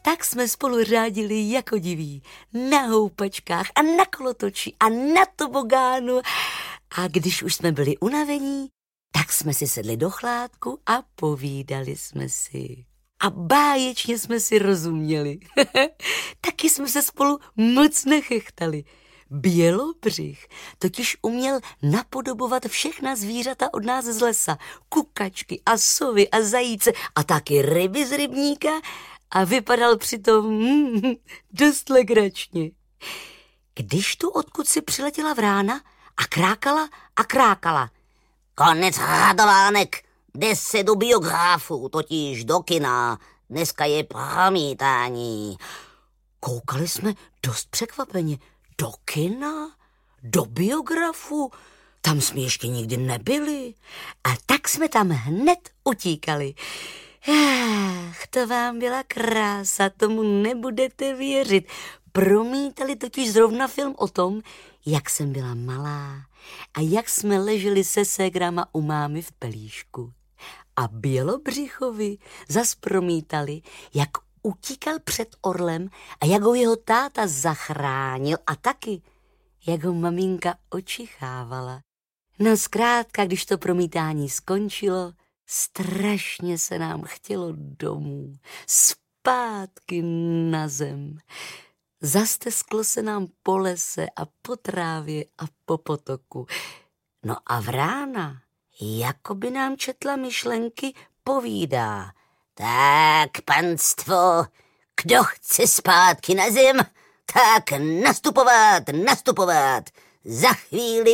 tak jsme spolu řádili jako diví na houpačkách a na kolotoči a na tobogánu. A když už jsme byli unavení, tak jsme si sedli do chládku a povídali jsme si. A báječně jsme si rozuměli. Taky jsme se spolu moc nechechtali. Bělobřich totiž uměl napodobovat všechna zvířata od nás z lesa. Kukačky a sovy a zajíce a taky ryby z rybníka a vypadal přitom dost legračně. Když tu odkud si přiletěla vrána a krákala. Konec hradovánek, jde se do biografu, totiž do kina. Dneska je promítání. Koukali jsme dost překvapeně. Do kina? Do biografu? Tam jsme ještě nikdy nebyli. A tak jsme tam hned utíkali. To vám byla krása, tomu nebudete věřit. Promítali totiž zrovna film o tom, jak jsem byla malá a jak jsme leželi se ségrama u mámy v pelíšku. A Bělobřichovi zas promítali, jak utíkal před orlem a jak ho jeho táta zachránil a taky, jak ho maminka očichávala. No zkrátka, když to promítání skončilo, strašně se nám chtělo domů, zpátky na zem. Zastesklo se nám po lese a po trávě a po potoku. No a vrána, jako by nám četla myšlenky, povídá. Tak, panstvo, kdo chce zpátky na zem, tak nastupovat. Za chvíli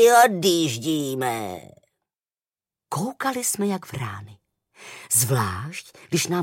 odjíždíme. Koukali jsme jak vrány. Zvlášť, když nám